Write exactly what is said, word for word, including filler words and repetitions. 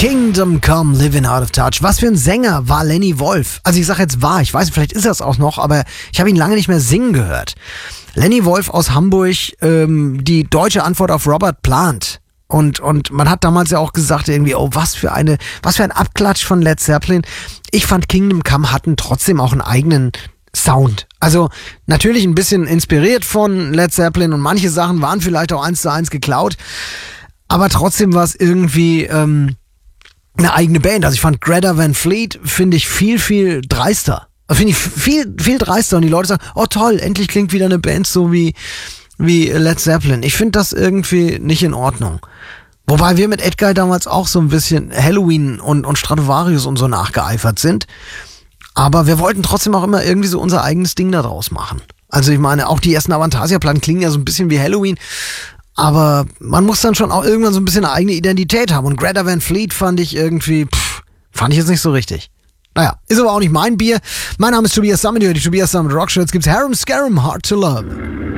Kingdom Come, Living Out of Touch. Was für ein Sänger war Lenny Wolf? Also ich sag jetzt war, ich weiß, vielleicht ist er es auch noch, aber ich habe ihn lange nicht mehr singen gehört. Lenny Wolf aus Hamburg, ähm, die deutsche Antwort auf Robert Plant. Und, und man hat damals ja auch gesagt irgendwie, oh, was für eine, was für ein Abklatsch von Led Zeppelin. Ich fand Kingdom Come hatten trotzdem auch einen eigenen Sound. Also natürlich ein bisschen inspiriert von Led Zeppelin und manche Sachen waren vielleicht auch eins zu eins geklaut. Aber trotzdem war es irgendwie ähm, eine eigene Band. Also ich fand Greta Van Fleet, finde ich viel, viel dreister. Finde ich viel, viel dreister. Und die Leute sagen, oh toll, endlich klingt wieder eine Band so wie, wie Led Zeppelin. Ich finde das irgendwie nicht in Ordnung. Wobei wir mit Edguy damals auch so ein bisschen Halloween und, und Stratovarius und so nachgeeifert sind. Aber wir wollten trotzdem auch immer irgendwie so unser eigenes Ding da draus machen. Also ich meine, auch die ersten Avantasia-Platten klingen ja so ein bisschen wie Halloween. Aber man muss dann schon auch irgendwann so ein bisschen eine eigene Identität haben. Und Greta Van Fleet fand ich irgendwie, pff, fand ich jetzt nicht so richtig. Naja, ist aber auch nicht mein Bier. Mein Name ist Tobias Sammet, die Tobias Sammet Rockshow. Jetzt gibt's Harum Scarum, Hard to Love.